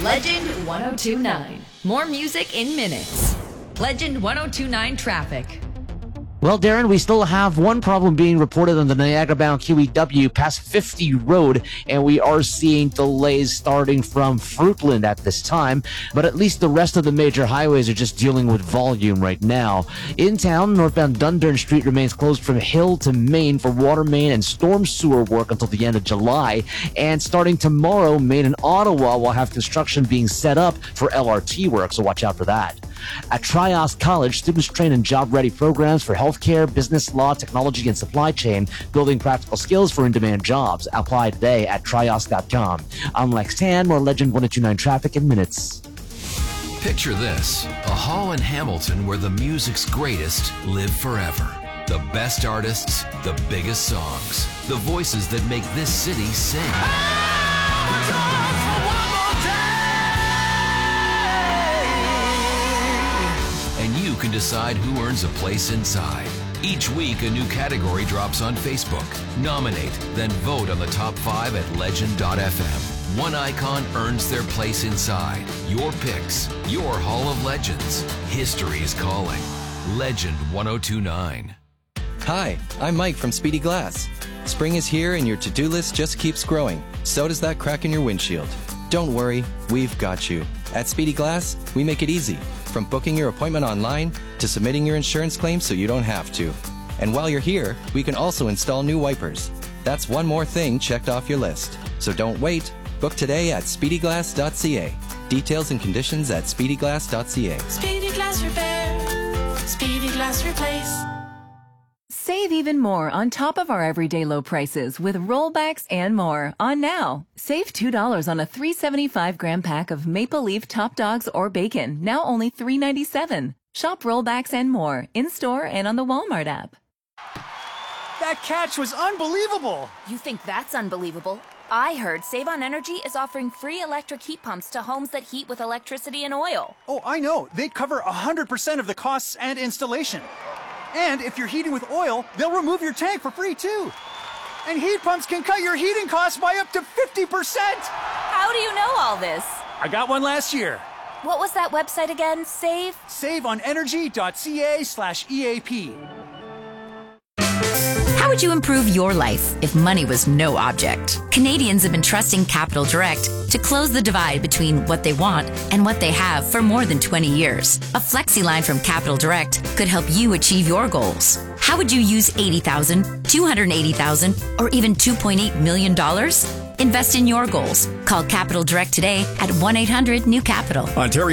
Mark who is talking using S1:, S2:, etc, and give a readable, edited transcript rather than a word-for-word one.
S1: Legend 1029. More music in minutes. Legend 1029 traffic.
S2: Well, Darren, we still have one problem being reported on the Niagara-bound QEW past 50 Road, and we are seeing delays starting from Fruitland at this time, but at least the rest of the major highways are just dealing with volume right now. In town, northbound Dundurn Street remains closed from Hill to Main for water main and storm sewer work until the end of July, and starting tomorrow, Main and Ottawa will have construction being set up for LRT work, so watch out for that. At Trios College, students train in job-ready programs for healthcare, business, law, technology, and supply chain, building practical skills for in-demand jobs. Apply today at trios.com. I'm Lex Tan, more Legend 1029 traffic in minutes.
S3: Picture this, a hall in Hamilton where the music's greatest live forever. The best artists, the biggest songs, the voices that make this city sing. And you can decide who earns a place inside. Each week, a new category drops on Facebook. Nominate, then vote on the top 5 at legend.fm. One icon earns their place inside. Your picks, your Hall of Legends. History is calling. Legend 1029.
S4: Hi, I'm Mike from Speedy Glass. Spring is here and your to-do list just keeps growing. So does that crack in your windshield. Don't worry, we've got you. At Speedy Glass, we make it easy. From booking your appointment online to submitting your insurance claim so you don't have to. And while you're here, we can also install new wipers. That's one more thing checked off your list. So don't wait. Book today at speedyglass.ca. Details and conditions at speedyglass.ca.
S5: Speedy Glass Repair. Speedy Glass Replace.
S6: Save even more on top of our everyday low prices with rollbacks and more on now. Save $2 on a 375-gram pack of Maple Leaf Top Dogs or bacon, now only $3.97. Shop rollbacks and more in-store and on the Walmart app.
S7: That catch was unbelievable!
S8: You think that's unbelievable? I heard Save on Energy is offering free electric heat pumps to homes that heat with electricity and oil.
S7: Oh, I know. They cover 100% of the costs and installation. And if you're heating with oil, they'll remove your tank for free too. And heat pumps can cut your heating costs by up to 50%!
S8: How do you know all this?
S7: I got one last year.
S8: What was that website again? Save?
S7: SaveOnEnergy.ca/EAP.
S9: How would you improve your life if money was no object? Canadians have been trusting Capital Direct to close the divide between what they want and what they have for more than 20 years. A flexi line from Capital Direct could help you achieve your goals. How would you use $80,000, $280,000, or even $2.8 million? Invest in your goals. Call Capital Direct today at 1-800-NEW-CAPITAL.
S10: Ontario